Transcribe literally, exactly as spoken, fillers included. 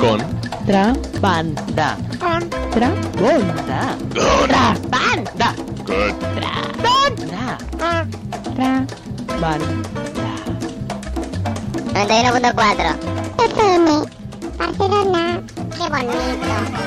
Contrabanda. Contrabanda. Contrabanda. Contrabanda. Contrabanda. noventa y uno punto cuatro. F M, Barcelona. Qué bonito.